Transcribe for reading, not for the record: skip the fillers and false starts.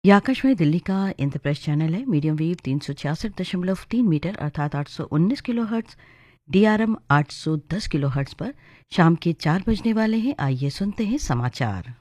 ये आकाशवाणी दिल्ली का इंद्रप्रस्थ चैनल है। मीडियम वेव 366.3 मीटर अर्थात 819 किलोहर्ट्ज, DRM 810 किलोहर्ट्ज पर शाम के 4 बजने वाले हैं। आइए सुनते हैं समाचार।